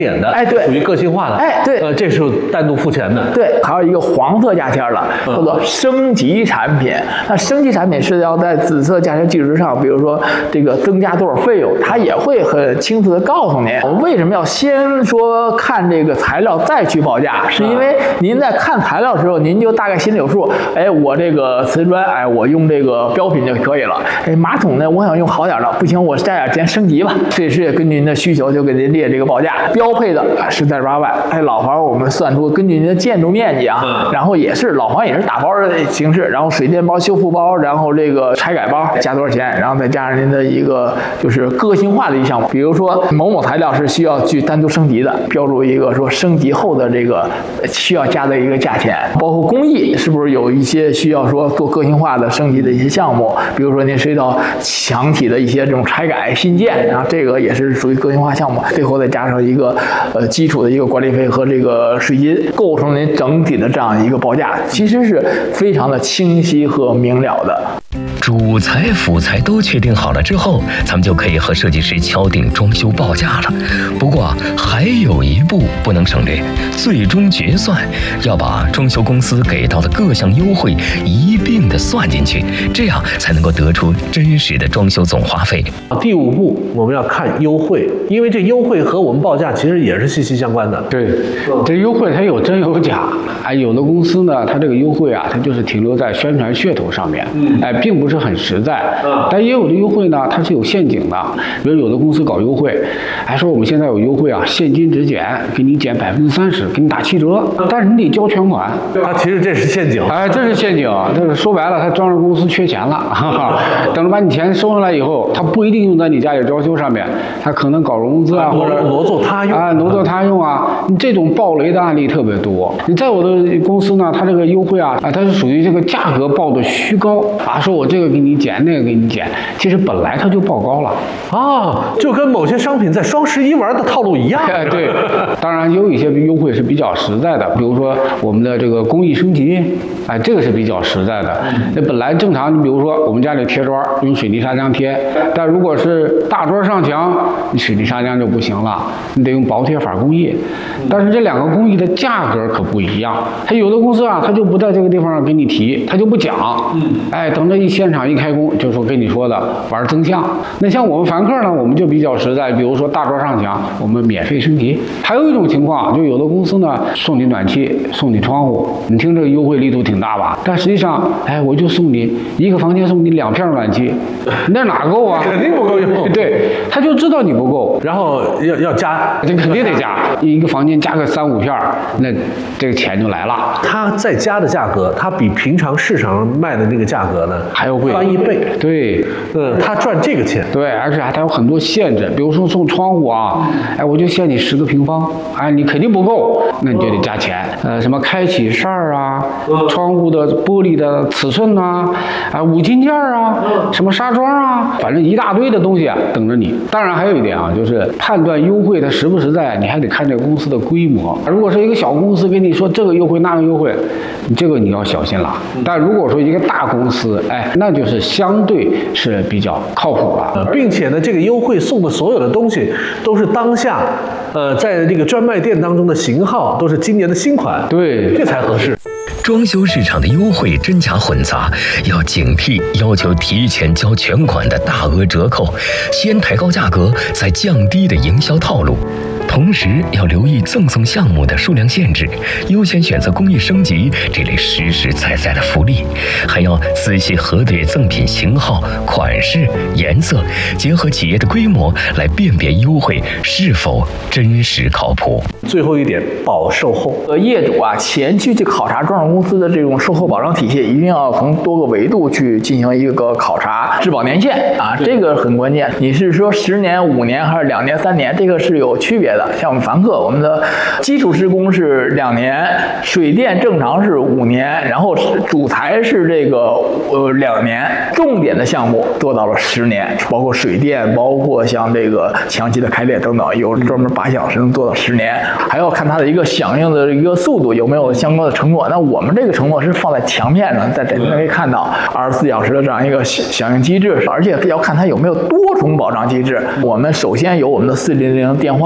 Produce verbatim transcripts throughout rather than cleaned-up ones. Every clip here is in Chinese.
点的， 哎，对， 属于个性化的， 哎，对， 呃，这是单独付钱的。 对，还有一个黄色价签了，叫做升级产品。那升级产品是要在紫色价签基础之上，比如说这个增加多少费用，它也会很清楚的告诉您。我们为什么要先说看这个材料再去报价？是因为您在看材料的时候，您就大概心里有数。哎，我这个瓷砖，哎，我用这个标品就可以了。哎，马桶呢，我想用好点的，不行，我加点钱升级吧。设计师也根据您的需求就给您列这个报价，标配的是三十八万。哎，老房我们算出根据您的建筑面积啊，然后也是老房也是打包的形式，然后水电包、修复包，然后这个拆改包加多少钱，然后再加上您的一个就是个性化的一项目，比如说某某材料是需要去单独升级的，标注一个说升级后的这个需要加的一个价钱，包括工艺是不是有一些需要说做个性化的升级的一些项目，比如说您涉及到墙体的一些这种拆改新建，然后这个也是属于个性化项目，最后再加上一个呃基础的一个管理费和这个税金，构成您整体的这样一个报价，其实是非常的清晰和明了的。 主材辅材都确定好了之后，咱们就可以和设计师敲定装修报价了。不过还有一步不能省略，最终决算要把装修公司给到的各项优惠一并的算进去，这样才能够得出真实的装修总花费。 第五步我们要看优惠，因为这优惠和我们报价其实也是息息相关的。 对，这优惠它有真有假，哎，有的公司呢，它这个优惠啊，它就是停留在宣传噱头上面，哎，并不是很实在。但也有的优惠呢，它是有陷阱的。比如有的公司搞优惠，还说我们现在有优惠啊，现金直减，给你减百分之三十，给你打七折，但是你得交全款。 它其实这是陷阱。 哎，这是陷阱。这个说白了，他装饰公司缺钱了，哈哈。等着把你钱收上来以后，他不一定用在你家里装修上面，他可能搞融资啊，或者挪作他用啊，挪作他用啊。你这种暴雷的案例特别多。你在我的公司呢，它这个优惠啊，啊，它是属于这个价格报的虚高啊，说我这个给你减，那个给你减，其实本来它就报高了啊，就跟某些商品在双十一玩的套路一样。 哎，对，当然也有一些优惠是比较实在的，比如说我们的这个工艺升级，哎，这个是比较实在的。那本来正常，你比如说我们家里贴砖用水泥砂浆贴，但如果是大砖上墙，你水泥砂浆就不行了，你得用薄贴法工艺。但是这两个工艺的价格可不一样，它有的公司啊，它就不在这个地方给你提，它就不讲，哎，等着一现场一开工，就说跟你说的玩增项。那像我们凡客呢，我们就比较实在，比如说大砖上墙，我们免费升级。还有一种情况，就有的公司呢送你暖气，送你窗户，你听这个优惠力度挺大吧？但实际上，哎，我就送你一个房间送你两片暖气，那哪够啊？ 肯定不够用。 对，他就知道你不够， 然后要要加， 这肯定得加，一个房间加个三五片，那这个钱就来了。 它再加的价格，它比平常市场上卖的那个价格呢还要贵， 翻一倍。 对， 嗯，他赚这个钱。 对，而且还它有很多限制，比如说送窗户啊，哎，我就限你十个平方，哎，你肯定不够，那你就得加钱。呃，什么开启扇儿啊，窗户的玻璃的尺寸呐，啊，五金件啊，什么纱桩啊，反正一大堆的东西啊等着你。当然还有一点啊，就是判断优惠它实不实在，你还得看这个公司的规模。如果是一个小公司跟你说这个优惠那个优惠，这个你要小心了。但如果说一个大公司，哎，那就是相对是比较靠谱了， 并且呢，这个优惠送的所有的东西都是当下，呃，在这个专卖店当中的型号都是今年的新款， 对， 这才合适。 装修市场的优惠真假混杂，要警惕要求提前交全款的大额折扣，先抬高价格再降低的营销套路。同时要留意赠送项目的数量限制，优先选择工艺升级这类实实在在的福利，还要仔细核对赠品型号、款式、颜色，结合企业的规模来辨别优惠是否真实靠谱。 最后一点，保售后。 呃，业主啊，前期去考察装饰公司的这种售后保障体系，一定要从多个维度去进行一个考察，质保年限啊，这个很关键。你是说十年、五年还是两年、三年？这个是有区别的。像我们凡客，我们的基础施工是两年，水电正常是五年，然后主材是这个呃两年，重点的项目做到了十年，包括水电，包括像这个墙漆的开裂等等，有专门八项是能做到十年。还要看它的一个响应的一个速度有没有相关的承诺。那我们这个承诺是放在墙面上，在展厅可以看到二十四小时的这样一个响应机制，而且要看它有没有多重保障机制。我们首先有我们的四零零电话，说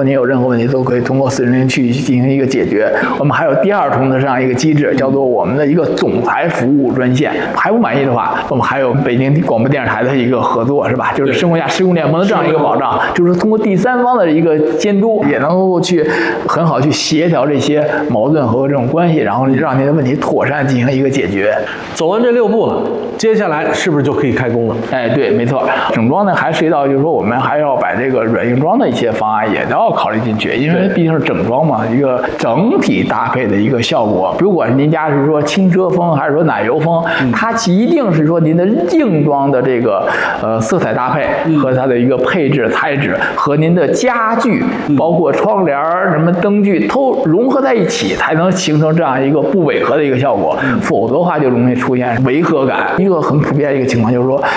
说您有任何问题都可以通过四零零去进行一个解决。我们还有第二重的这样一个机制，叫做我们的一个总裁服务专线。还不满意的话，我们还有北京广播电视台的一个合作，是吧？就是生活下施工联盟的这样一个保障，就是通过第三方的一个监督，也能够去很好去协调这些矛盾和这种关系，然后让您的问题妥善进行一个解决。 走完这六步了，接下来是不是就可以开工了？ 哎，对，没错。整装呢还涉及到就是说我们还要把这个软硬装的一些方案也都要考虑进去，因为毕竟是整装嘛，一个整体搭配的一个效果。不管您家是说轻奢风还是说奶油风，嗯、它一定是说您的硬装的这个呃色彩搭配和它的一个配置材质和您的家具，嗯、包括窗帘什么灯具都融合在一起，才能形成这样一个不违和的一个效果。嗯、否则的话就容易出现违和感。一个很普遍的一个情况就是说，